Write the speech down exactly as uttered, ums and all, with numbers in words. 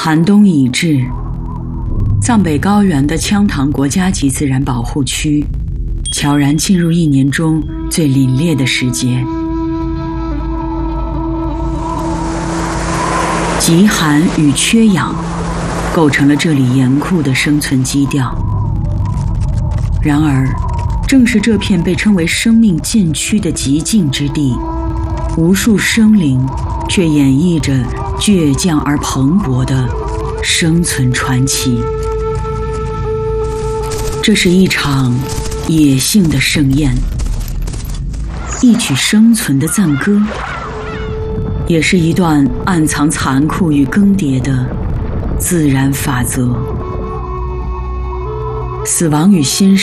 寒冬已至，藏北高原的羌塘国家级自然保护区悄然进入一年中最凛冽的时节。极寒与缺氧构成了这里严酷的生存基调。然而，正是这片被称为生命禁区的极静之地，无数生灵却演绎着倔强而蓬勃的生存传奇。这是一场野性的盛宴，一曲生存的赞歌，也是一段暗藏残酷与更迭的自然法则。死亡与新生